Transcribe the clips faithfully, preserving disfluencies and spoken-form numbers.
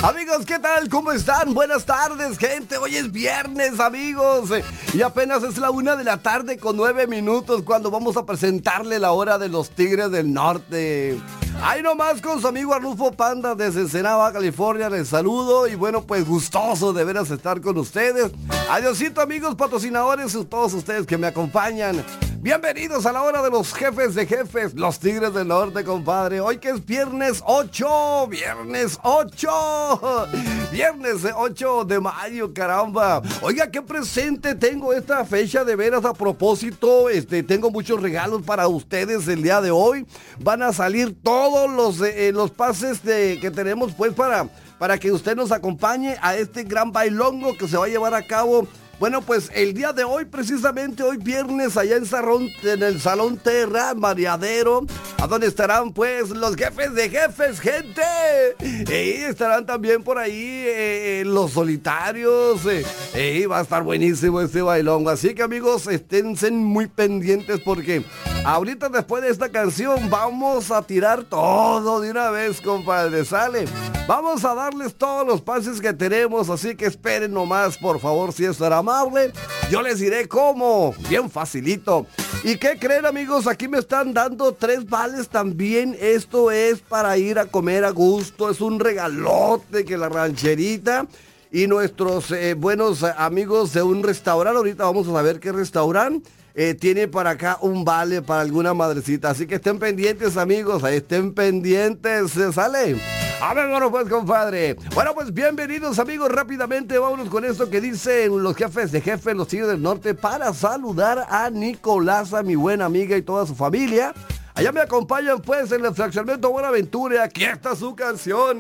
Amigos, ¿qué tal? ¿Cómo están? Buenas tardes, gente. Hoy es viernes, amigos. Y apenas es la una de la tarde con nueve minutos cuando vamos a presentarle la hora de los Tigres del Norte. Ahí nomás con su amigo Arnulfo Panda desde Ensenada, Baja California. Les saludo y bueno, pues gustoso de veras estar con ustedes. Adiosito, amigos patrocinadores y todos ustedes que me acompañan. Bienvenidos a la hora de los jefes de jefes, los Tigres del Norte, compadre. Hoy que es viernes ocho, viernes ocho, viernes ocho de mayo, caramba. Oiga, qué presente tengo esta fecha de veras a propósito. Este, tengo muchos regalos para ustedes el día de hoy. Van a salir todos los, eh, los pases de, que tenemos pues para, para que usted nos acompañe a este gran bailongo que se va a llevar a cabo. Bueno, pues el día de hoy, precisamente hoy viernes, allá en, Salón, en el Salón Terra, Mariadero, a donde estarán pues los jefes de jefes, gente. Y estarán también por ahí eh, los solitarios. Y eh, va a estar buenísimo este bailongo. Así que, amigos, esténse muy pendientes porque ahorita después de esta canción vamos a tirar todo de una vez, compadre. ¿Sale? Vamos a darles todos los pases que tenemos, así que esperen nomás, por favor, si es amable. Yo les diré cómo, bien facilito. ¿Y qué creen, amigos? Aquí me están dando tres vales también. Esto es para ir a comer a gusto, es un regalote que la rancherita y nuestros eh, buenos amigos de un restaurante, ahorita vamos a saber qué restaurante, Eh, tiene para acá un vale para alguna madrecita. Así que estén pendientes, amigos. Ahí estén pendientes. ¿Se sale? A ver, bueno, pues, compadre. Bueno, pues, bienvenidos, amigos. Rápidamente, vámonos con esto que dicen los jefes de jefes, los Tigres del Norte, para saludar a Nicolasa, mi buena amiga y toda su familia. Allá me acompañan, pues, en el fraccionamiento Buenaventura. Aquí está su canción.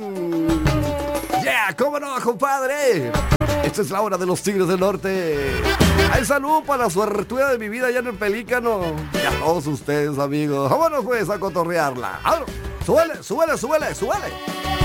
Yeah, ¿cómo no, compadre? Esta es la hora de los Tigres del Norte. Hay salud para la suertuda de mi vida allá en el Pelícano. Y a todos ustedes, amigos. Vámonos, pues, a cotorrearla. ¡Vámonos! ¡Súbele, súbele, súbele, súbele!